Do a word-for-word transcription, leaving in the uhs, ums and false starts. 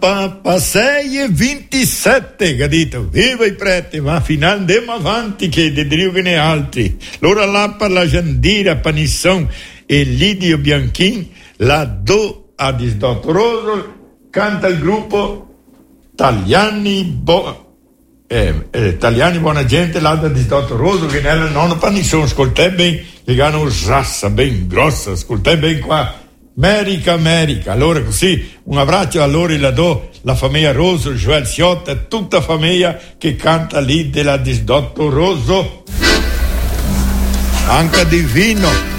Papà sei e ventisette, capito? Viva i preti, ma fino andiamo avanti che di Dio che ne altri. L'ora là per la Giandira, Panisson e Lidio Bianchin, la do a Disdotto Roso, canta il gruppo Tagliani Bo, eh, eh, Tagliani Buona Gente, là da Disdotto Roso, che nella nonna Panisson, ascoltai ben, che hanno sassa ben grossa, ascoltai ben qua. America, America. Allora così, un abbraccio a loro la do, la famiglia Roso, Joel Ciotta, tutta la famiglia che canta lì della Disdotto Roso. Anche divino.